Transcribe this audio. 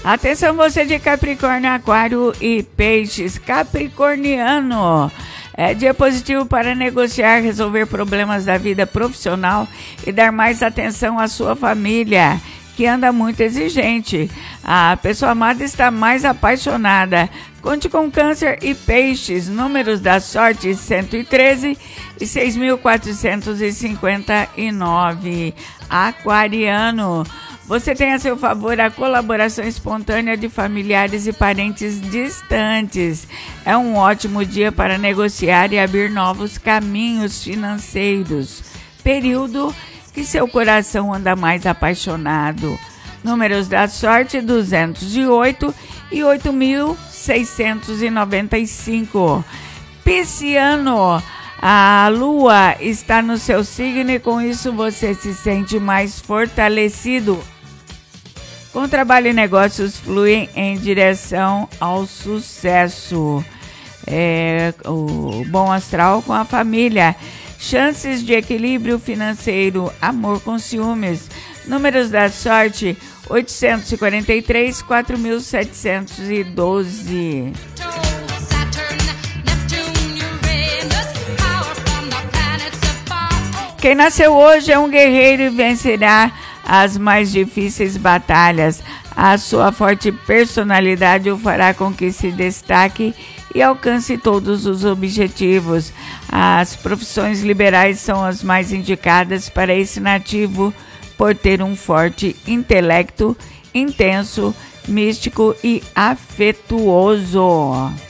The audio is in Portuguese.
Atenção você de Capricórnio, Aquário e Peixes. Capricorniano, é dia positivo para negociar, resolver problemas da vida profissional e dar mais atenção à sua família, que anda muito exigente. A pessoa amada está mais apaixonada. Conte com Câncer e Peixes. Números da sorte: 113 e 6.459. Aquariano, você tem a seu favor a colaboração espontânea de familiares e parentes distantes. É um ótimo dia para negociar e abrir novos caminhos financeiros. Período que seu coração anda mais apaixonado. Números da sorte: 208 e 8.695. Pisciano, a lua está no seu signo e com isso você se sente mais fortalecido. Com trabalho e negócios fluem em direção ao sucesso. O bom astral com a família. Chances de equilíbrio financeiro, amor com ciúmes. Números da sorte: 843, 4.712. Quem nasceu hoje é um guerreiro e vencerá as mais difíceis batalhas. A sua forte personalidade o fará com que se destaque e alcance todos os objetivos. As profissões liberais são as mais indicadas para esse nativo por ter um forte intelecto, intenso, místico e afetuoso.